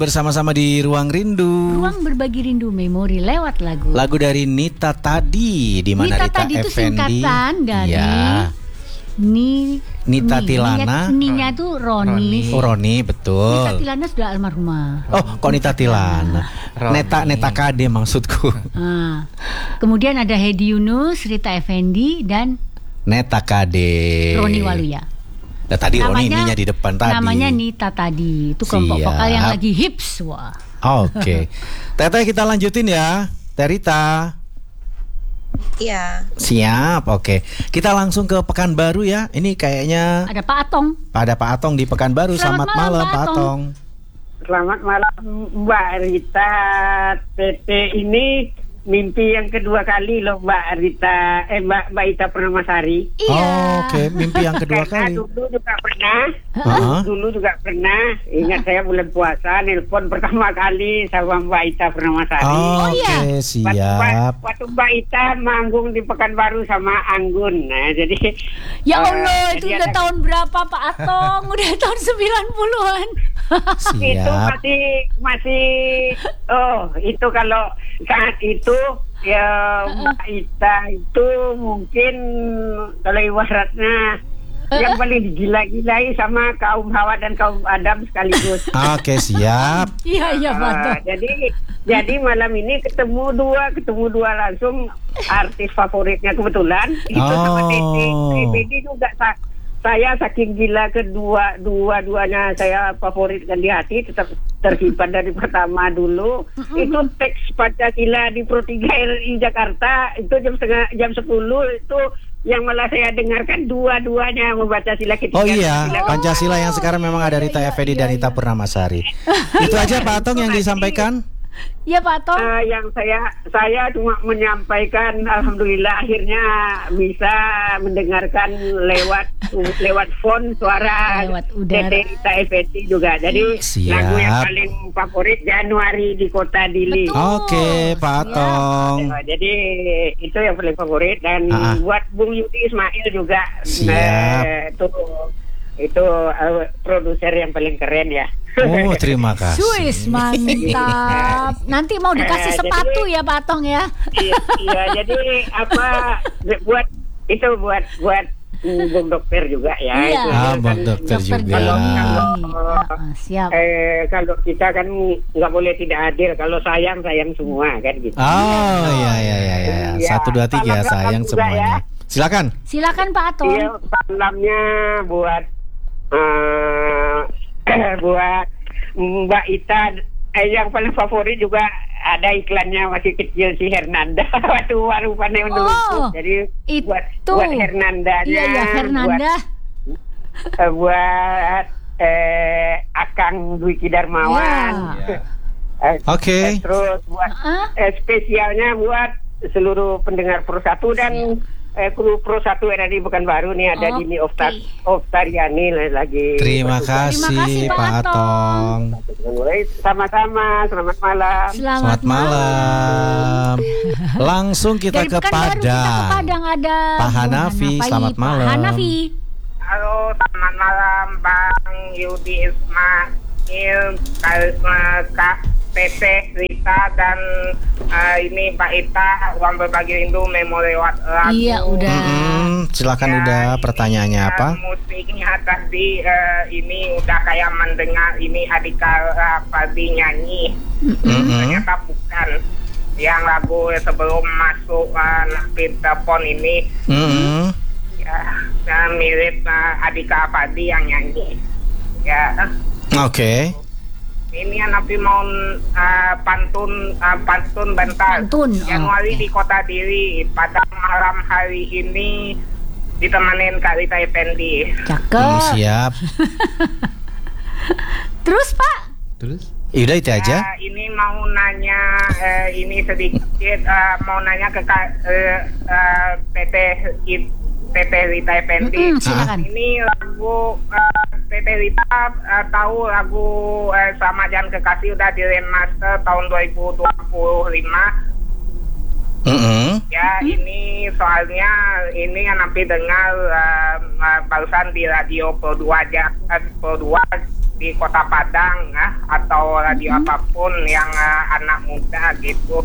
Bersama-sama di Ruang Rindu. Ruang berbagi rindu memori lewat lagu. Lagu dari Nita Tadi, di mana Rita Tadi itu Effendi. singkatan dari Nita Tilana. Ninya tuh Roni. Oh, Roni, betul. Nita Tilana sudah almarhumah. Oh, kok Nita Tilana? Neta Kade maksudku. Kemudian ada Hedi Yunus, Rita Effendi, dan Neta Kade. Roni Waluya. Nah, tadi Roni ininya di depan tadi. Namanya Nita Tadi. Itu kelompok vokal yang lagi hips. Wah. Oke. Teteh, kita lanjutin ya. Terita. Iya. Siap, oke. Kita langsung ke Pekanbaru ya. Ini kayaknya ada Pak Atong. Ada Pak Atong di Pekanbaru. Selamat malam Pak Atong. Selamat malam Mbak Rita. Tete ini mimpi yang kedua kali loh Mbak Rita. Mbak Ita Pernamasari. Iya. Oh, oke, mimpi yang kedua kali. Dulu juga pernah. Ingat saya bulan puasa nelpon pertama kali sama Mbak Ita Pernamasari. Oh, oke, siap. Waktu Mbak Ita manggung di Pekanbaru sama Anggun. Nah, jadi ya Allah, itu udah tahun berapa Pak Atong? Udah tahun 90-an. Itu masih itu kalau saat itu ya Mbak Ita itu mungkin kalau ibaratnya yang paling digila-gilai sama kaum Hawa dan kaum Adam sekaligus. Oke, siap. Iya Pak. Jadi malam ini ketemu dua langsung artis favoritnya kebetulan itu sama Tete juga. Saya saking gila dua-duanya saya favoritkan di hati, tetap tersimpan dari pertama dulu. Itu teks Pancasila di Pro 3 RRI Jakarta itu jam 10 itu yang malah saya dengarkan dua-duanya membaca sila ketiga. Oh iya, Pancasila yang sekarang memang ada Rita Effendi dan Nita Purnamasari. Itu aja Pak Atong yang disampaikan. Ya Pak Atong. Yang saya cuma menyampaikan alhamdulillah akhirnya bisa mendengarkan lewat phone suara Tete Rita Effendi juga. Jadi lagu yang paling favorit Januari di Kota Dili. Oke, Pak Atong. Jadi itu yang paling favorit dan buat Bung Yudi Ismail juga. Siap. Itu produser yang paling keren ya. Oh, terima kasih. Suis, mantap. Nanti mau dikasih sepatu ya Pak Atong ya. Iya, jadi buat Bung Dokter juga ya. Iya. Bung Dokter juga. Siap. Kalau kita kan nggak boleh tidak adil. Kalau sayang semua kan gitu. Oh iya. 1, 2, 3 sayang semuanya. Silakan Pak Atong. Iya, salamnya buat Mbak Ita. Yang paling favorit juga ada iklannya masih kecil si Hernanda waktu baru pandai menurut. Jadi buat Hernandanya. Iya Hernanda. Buat Akang Dwiki Darmawan. Oke. Terus buat spesialnya buat seluruh pendengar Pro 1 dan kru Pro 1 RRI Pekanbaru nih ada Dini Oftariani lagi. Terima kasih Pak Atong. Sama-sama, selamat malam. Selamat malam. Langsung kita ke Padang. Ada Pak Hanafi. Selamat malam. Pak Hanafi. Halo, selamat malam Bang Yudi Ismail, Kak Tete Rita dan ini Mbak Ita. Ruang berbagi rindu memori lewat lagu. Iya udah. Silakan udah pertanyaannya apa? Musiknya tadi ini udah kayak mendengar ini Adika Fardi nyanyi. Ternyata bukan. Yang lagu sebelum masuk Napit Telepon ini. Ya, mirip Adika Fardi yang nyanyi. Ya. Oke. Ini Nabi mau pantun bentar. Januari di Kota Dili pada malam hari ini ditemanin Kak Rita Effendi. Cakep. Siap. Terus Pak? Udah itu aja. Ini mau nanya ini sedikit mau nanya ke Tete Rita Effendi. Ini lagu Tete Rita tahu lagu Sama Jangan Kekasih udah di remaster tahun 2025. Ya ini soalnya ini nanti dengar barusan di radio Pro 2 di Kota Padang atau radio apapun yang anak muda gitu.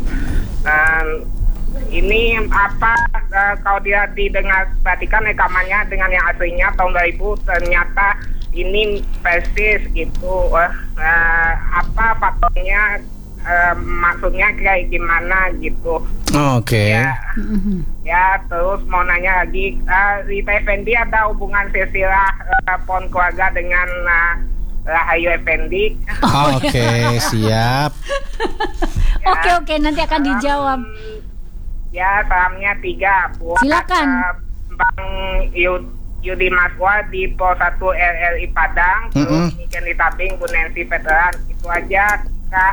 Ini kalau dia didengar perhatikan rekamannya dengan yang aslinya tahun 2000 ternyata ini persis gitu. Patungnya maksudnya kayak gimana gitu. Oke. Ya, terus mau nanya lagi, Rita Effendy ada hubungan silsilah pohon keluarga dengan Rahayu Effendy? Oke, siap. Oke, nanti akan dijawab. Ya, salamnya 3 buat silakan. Bang Yudi Maswa di Pol 1 RRI Padang, terus Niken Litabing, Bu Nancy Veteran. Itu aja, Kak.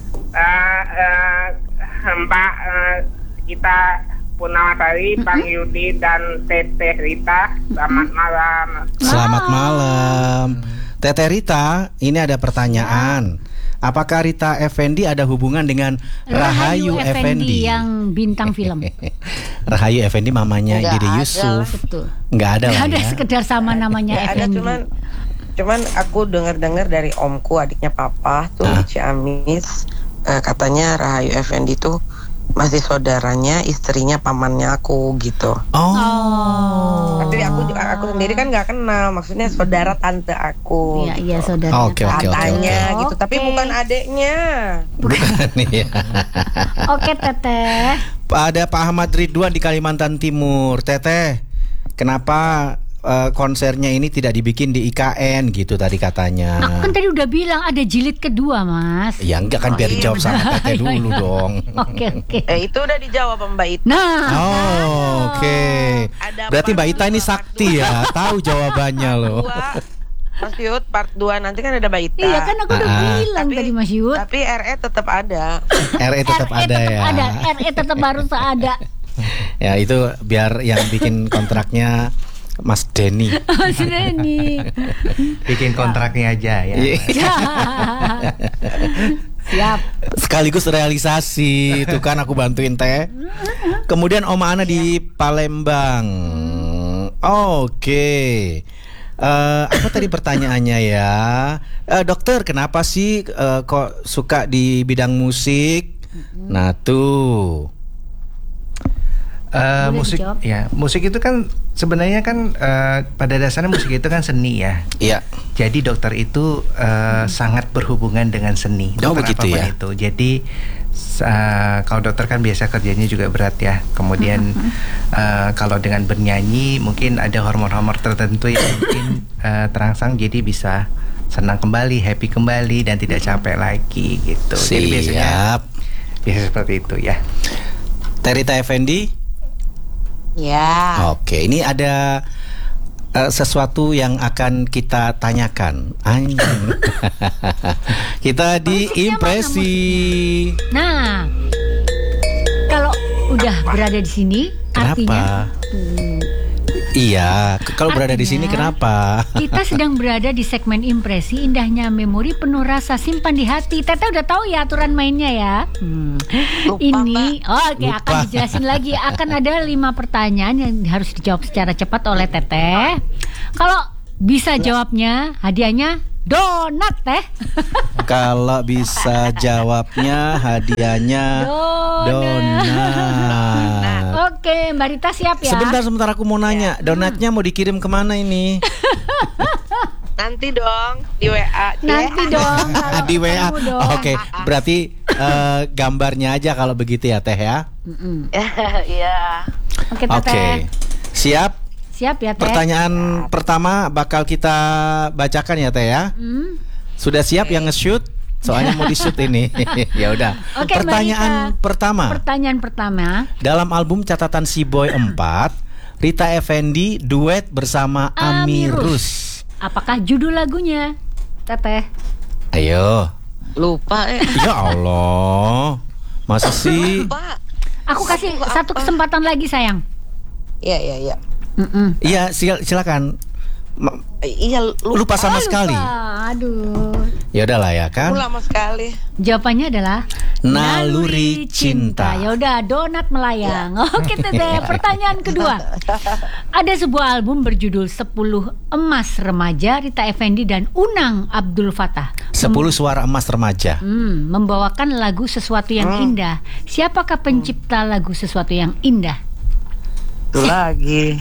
Mbak kita Purnawasari, Bang Yudi dan Teteh Rita. Selamat malam. Selamat malam. Teteh Rita, ini ada pertanyaan. Apakah Rita Effendy ada hubungan dengan Rahayu Effendy yang bintang film? Rahayu Effendy mamanya Dede Yusuf. Betul. Nggak ada lah ada ya. sekedar sama namanya Effendy. Cuman aku dengar dari omku, adiknya papa tuh Ciamis, katanya Rahayu Effendy tuh masih saudaranya istrinya pamannya aku gitu. Tapi aku sendiri kan nggak kenal, maksudnya saudara tante aku. Iya saudara. Oke. Katanya gitu, tapi bukan adeknya. Bukan ya. Oke, Teteh. Ada Pak Ahmad Ridwan di Kalimantan Timur. Teteh, kenapa konsernya ini tidak dibikin di IKN gitu tadi katanya? Aku kan tadi udah bilang ada jilid kedua, Mas. Ya enggak kan, biar dijawab sama Teteh dulu dong. Oke. Itu udah dijawab sama Mbak Ita. Nah. Oke. Berarti Mbak Ita ini sakti ya, tahu jawabannya loh. Mas Yud, part 2 nanti kan ada Mbak Ita. Iya kan aku udah bilang tadi Mas Yud. Tapi RE tetap ada. RE tetap ada ya. RE tetap harus ada. Ya itu biar yang bikin kontraknya Mas Denny. Mas Denny. Bikin kontraknya aja ya. Siap. Sekaligus realisasi. Itu kan aku bantuin Teh. Kemudian Oma Ana di Palembang. Oke. Apa tadi pertanyaannya ya? Dokter, kenapa sih kok suka di bidang musik? Nah tuh. Musik itu kan sebenarnya kan pada dasarnya musik itu kan seni ya. Iya. Jadi dokter itu sangat berhubungan dengan seni. Dokter begitu ya. Itu. Jadi kalau dokter kan biasa kerjanya juga berat ya. Kemudian kalau dengan bernyanyi mungkin ada hormon-hormon tertentu yang mungkin terangsang, jadi bisa senang kembali, happy kembali dan tidak capek lagi gitu. Siap. Jadi biasa seperti itu ya. Rita Effendy. Ya. Oke, ini ada sesuatu yang akan kita tanyakan. Kita diimpresi. Nah, kalau udah berada di sini, artinya iya, kalau berada di sini kenapa? Kita sedang berada di segmen impresi, indahnya memori penuh rasa simpan di hati. Teteh udah tahu ya aturan mainnya ya. Ini, akan dijelasin lagi. Akan ada 5 pertanyaan yang harus dijawab secara cepat oleh Teteh. Kalau bisa jawabnya, hadiahnya donat Teh. Kalau bisa jawabnya, hadiahnya donat. Oke, Mbak Rita siap ya? Sebentar aku mau nanya, donatnya mau dikirim kemana ini? Nanti dong di WA. Nanti dong. Di WA. Oke, berarti gambarnya aja kalau begitu ya Teh ya. Iya. Oke, Teteh. Siap? Siap ya Teh. Pertanyaan pertama bakal kita bacakan ya Teh ya. Sudah siap yang nge-shoot? Soalnya mau di-shoot ini. Ya udah. Oke, Pertanyaan pertama. Pertanyaan pertama. Dalam album Catatan Si Boy 4, Rita Effendy duet bersama Amirus. Apakah judul lagunya, Teteh? Ayo. Lupa Ya Allah. Masa sih? Lupa. Aku kasih satu kesempatan lagi sayang. Iya. Iya, silakan. Iya, Lupa sama sekali. Aduh. Ya udahlah ya kan. Lama sekali. Jawabannya adalah Naluri Cinta. Ya udah, donat melayang. Oke Teteh, pertanyaan kedua. Ada sebuah album berjudul 10 Emas Remaja, Rita Effendy dan Unang Abdul Fattah. 10 suara emas remaja. Membawakan lagu Sesuatu yang Indah. Siapakah pencipta lagu Sesuatu yang Indah? Itu lagi.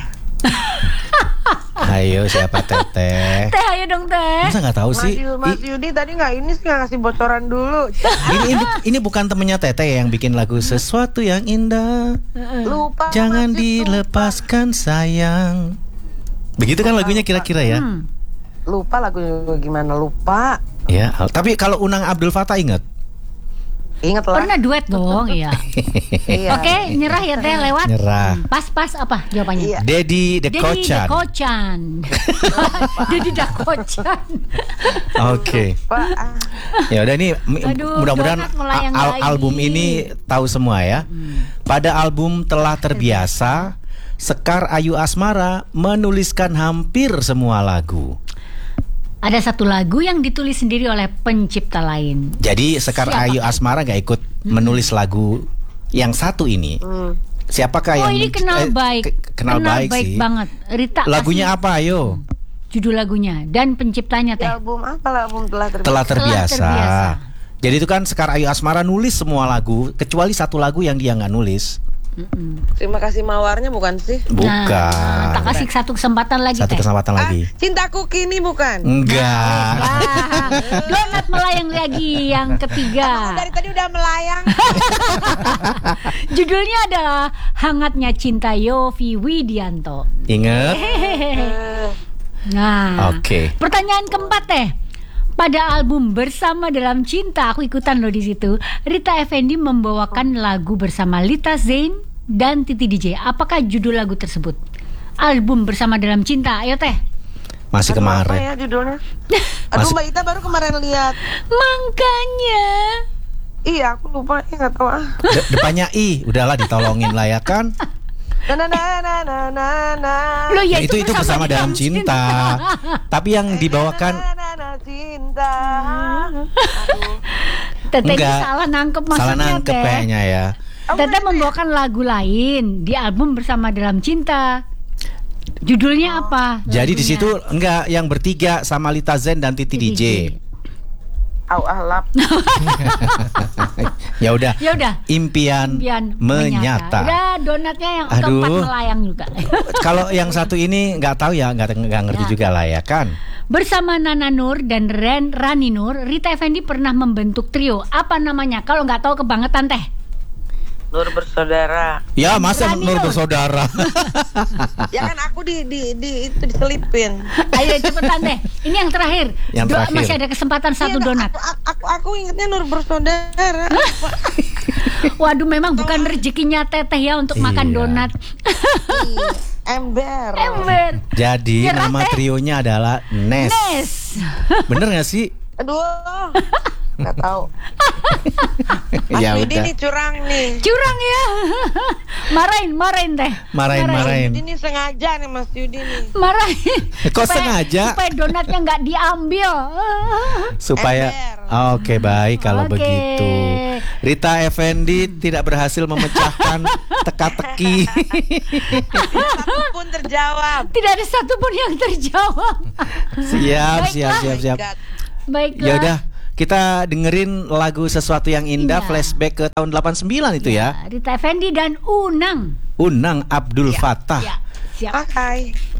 Ayo siapa Teteh? Teh, ayo dong Teh. Masa nggak tahu sih? Mas Yudi tadi nggak ngasih bocoran dulu. Ini bukan temennya Teteh yang bikin lagu Sesuatu yang Indah. Lupa. Jangan Mas, dilepaskan sayang. Begitu kan lagunya kira-kira ya? Lupa lagunya gimana, lupa. Ya, tapi kalau Unang Abdul Fattah ingat? Ingat lah. Pernah duet dong, iya. Iya. Oke, nyerah ya Teh, lewat. Nyerah. Pas apa jawabannya? Iya. Dedi The Dedi Kocan. Kocan. Dedi The Kocan. Oke. Pak. Ya udah nih Aduh, mudah-mudahan donat melayang-layang. album ini tahu semua ya. Pada album Telah Terbiasa, Sekar Ayu Asmara menuliskan hampir semua lagu. Ada satu lagu yang ditulis sendiri oleh pencipta lain. Jadi Sekar Siapa? Ayu Asmara gak ikut menulis lagu yang satu ini. Siapakah Oh, yang ini kenal baik. kenal baik sih. banget. Rita, Lagunya kasih apa ayo? judul lagunya dan penciptanya Teh. Album apa lah, album Telah Terbiasa. Telah Terbiasa. Terbiasa. Jadi itu kan Sekar Ayu Asmara nulis semua lagu kecuali satu lagu yang dia nggak nulis. Terima kasih mawarnya bukan sih? Bukan. Nah, tak kasih satu kesempatan lagi Satu Teh. kesempatan lagi. Cintaku Kini bukan? Enggak. Wah, donat melayang lagi yang ketiga. Dari tadi udah melayang. Judulnya adalah Hangatnya Cinta Yovie Widianto. Ingat? Nah, Oke. pertanyaan keempat Teh. Pada album Bersama Dalam Cinta, aku ikutan loh di situ. Rita Effendy membawakan lagu bersama Lita Zain dan Titi DJ. Apakah judul lagu tersebut? Album Bersama Dalam Cinta. Ayo Teh. Masih Apa kemarin. ya judulnya? Aduh, Mbak Ita baru kemarin lihat. Makanya. Iya, aku lupa. Nggak tahu ah. Depannya I, udahlah ditolongin lah ya kan. Loh ya, Itu bersama dalam cinta. Tapi yang dibawakan Cinta. Teteh ini enggak. salah nangkep maksudnya Salah nangkep Teh. kayaknya ya. Teteh membawakan lagu lain di album Bersama Dalam Cinta. Judulnya apa? Jadi di lagunya? situ enggak yang bertiga sama Lita Zen dan Titi DJ. Au ahlap. Ya udah. Ya udah. Impian menyata. Udah donatnya yang Aduh. keempat melayang juga. Kalau yang satu ini nggak tahu ya, nggak ngerti Ya. juga lah ya kan. Bersama Nana Nur dan Rani Nur, Rita Effendy pernah membentuk trio. Apa namanya? Kalau nggak tahu kebangetan Teh. Nur Bersaudara. Ya masa Rani Nur Nur. bersaudara. Ya kan aku itu diselipin. Ayo cepetan Teh. Ini yang terakhir. Yang terakhir. Masih ada kesempatan satu Iya, donat. Aku ingetnya Nur Bersaudara. Waduh, memang bukan rezekinya Teteh ya untuk makan Iya. donat. Ember. Jadi Nyerah, nama Teh. trionya adalah Nes. Nes. Bener nggak sih? Aduh. Nggak tahu. Mas Ya Yudi udah. nih curang nih. Curang ya. Marahin Teh. Marahin. Ini sengaja nih Mas Yudi nih. Marahin. Kok sengaja? Supaya donatnya nggak diambil. Supaya Ember. Oke, baik kalau Oke. begitu. Rita Effendy tidak berhasil memecahkan teka-teki. Satu pun terjawab. Tidak ada satupun yang terjawab. Siap. Oh my God. Baiklah. Ya udah, kita dengerin lagu Sesuatu yang Indah Iya. flashback ke tahun 89 itu ya. Rita Effendy dan Unang. Unang Abdul Fattah. Ya, siap. Pakai.